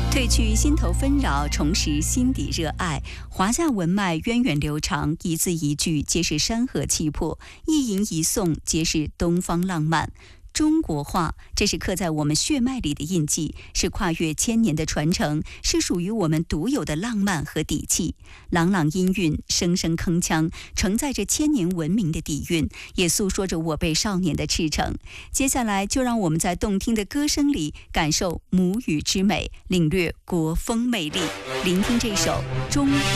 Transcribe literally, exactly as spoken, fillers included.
褪去心头纷扰，重拾心底热爱。华夏文脉源远流长，一字一句皆是山河气魄，一吟一诵皆是东方浪漫。中国话，这是刻在我们血脉里的印记，是跨越千年的传承，是属于我们独有的浪漫和底气。朗朗音韵，声声铿锵，承载着千年文明的底蕴，也诉说着我辈少年的赤诚。接下来，就让我们在动听的歌声里感受母语之美，领略国风魅力，聆听这首《中国